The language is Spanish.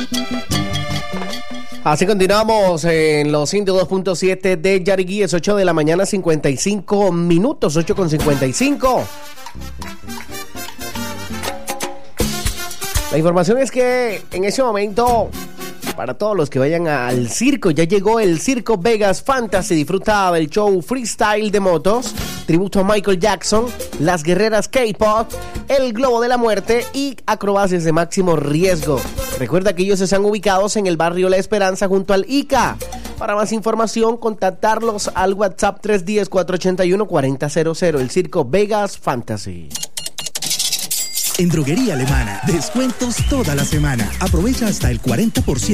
Así continuamos en los 102.7 de Yariguí. Es 8 de la mañana, 55 minutos, 8:55. La información es que en ese momento, para todos los que vayan al circo, ya llegó el Circo Vegas Fantasy. Disfruta del show freestyle de motos, tributo a Michael Jackson, las guerreras K-pop, el globo de la muerte y acrobacias de máximo riesgo. Recuerda que ellos están ubicados en el barrio La Esperanza junto al ICA. Para más información, contactarlos al WhatsApp 310-481-4000. El Circo Vegas Fantasy. En Droguería Alemana, descuentos toda la semana. Aprovecha hasta el 40%